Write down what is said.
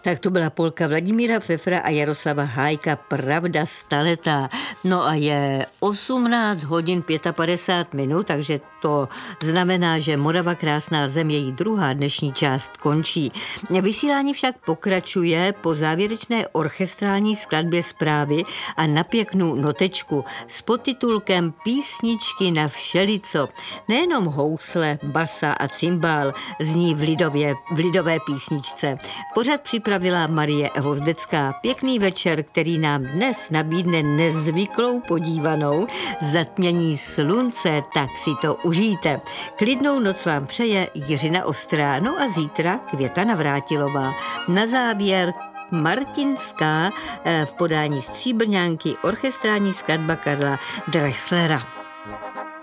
Tak to byla polka Vladimíra Pfeffera a Jaroslava Hájka Pravda staletá. No a je 18 hodin 55 minut, takže to znamená, že Morava krásná zem, její druhá dnešní část končí. Vysílání však pokračuje po závěrečné orchestrální skladbě Zprávy a na pěknou notečku s podtitulkem Písničky na všelico. Nejenom housle, basa a cymbál zní v lidové písničce. Pořad připravila Marie Vozdecká. Pěkný večer, který nám dnes nabídne nezvyklou podívanou. Zatmění slunce, tak si to užijte. Klidnou noc vám přeje Jiřina Ostrá, no a zítra Květa Navrátilová. Na závěr Martinská v podání Stříbrňánky, orchestrální skladba Karla Drexlera.